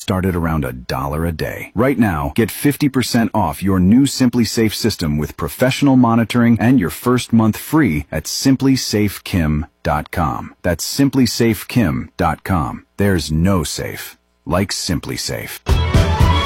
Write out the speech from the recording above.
start at around $1 a day. Right now, get 50% off your new Simply Safe system with professional monitoring and your first month free at simplysafekim.com. That's simplysafekim.com. There's no safe like Simply Safe.